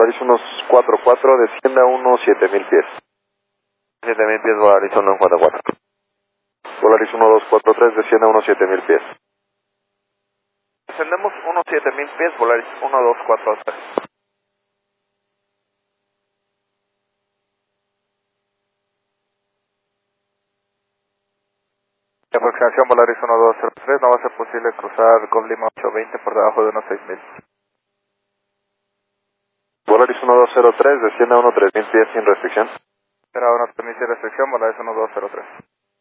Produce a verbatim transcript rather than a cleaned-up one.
Volaris uno cuatro cuatro, descienda a unos siete mil pies. siete mil pies, Volaris uno cuatro cuatro. Volaris uno dos cuatro tres, descienda a unos siete mil pies. Descendemos unos siete mil pies, Volaris uno dos cuatro tres. Aproximación Volaris uno dos cero tres, no va a ser posible cruzar Golf Lima ocho veinte por debajo de unos seis mil. Volaris uno dos cero tres, descienda a unos tres mil pies sin restricción. Será una permisión de restricción, Volaris uno dos cero tres.